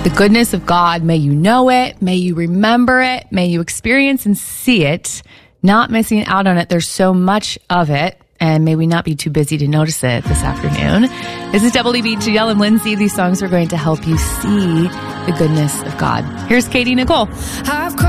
The goodness of God, may you know it, may you remember it, may you experience and see it, not missing out on it. There's so much of it, and may we not be too busy to notice it this afternoon. This is WBGL and Lindsay. These songs are going to help you see the goodness of God. Here's Katie Nicole.